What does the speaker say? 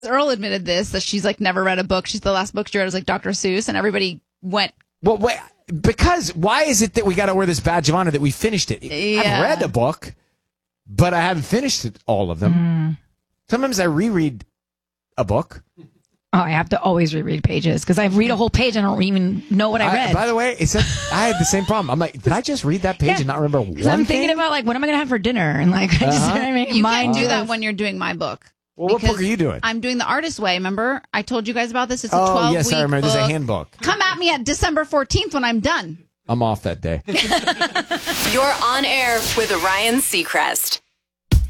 Earl admitted this, that she's like never read a book. She's the last book she read was like Dr. Seuss, and everybody went. Well, wait, because why is it that we got to wear this badge of honor that we finished it? Yeah. I've read a book, but I haven't finished it, all of them. Sometimes I reread a book. Oh, I have to always reread pages because I read a whole page and I don't even know what I read. By the way, I had the same problem. I'm like, did I just read that page and not remember one thing? I'm thinking about like, what am I going to have for dinner? And like, I just, I mean, You can't do that when you're doing my book. Well, what book are you doing? I'm doing The Artist Way. Remember, I told you guys about this. It's a 12-week Oh, yes, I remember. book. There's a handbook. Come at me at December 14th when I'm done. I'm off that day. You're on air with Ryan Seacrest.